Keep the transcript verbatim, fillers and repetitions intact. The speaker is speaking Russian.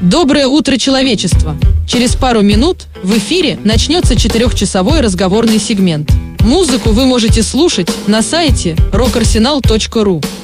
Доброе утро, человечество! Через пару минут в эфире начнется четырехчасовой разговорный сегмент. Музыку вы можете слушать на сайте рок арсенал точка ру.